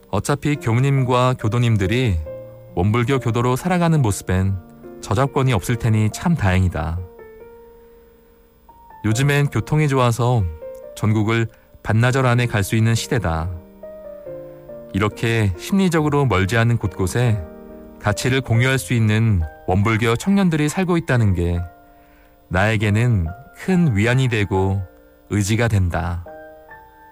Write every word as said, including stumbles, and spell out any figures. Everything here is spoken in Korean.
어차피 교무님과 교도님들이 원불교 교도로 살아가는 모습엔 저작권이 없을 테니 참 다행이다. 요즘엔 교통이 좋아서 전국을 반나절 안에 갈 수 있는 시대다. 이렇게 심리적으로 멀지 않은 곳곳에 가치를 공유할 수 있는 원불교 청년들이 살고 있다는 게 나에게는 큰 위안이 되고 의지가 된다.